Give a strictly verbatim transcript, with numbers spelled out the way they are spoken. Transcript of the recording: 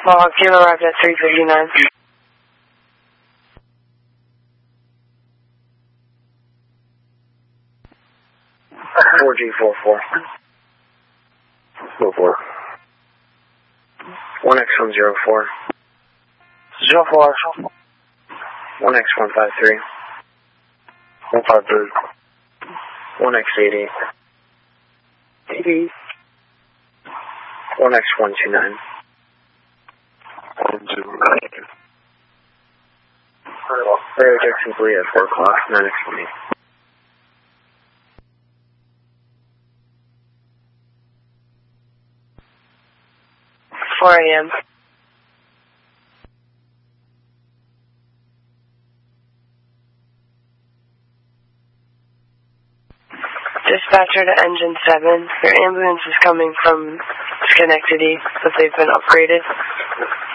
Alpha Kilo arrived at three fifty-nine. four G four four. Go for one X one zero four. zero four. one X one five three. one five three. one X eighty. eighty. one X one two nine. one two nine. Radio check complete at four o'clock, nine X one eight. four A M Dispatcher to Engine seven. Your ambulance is coming from Schenectady, but they've been upgraded.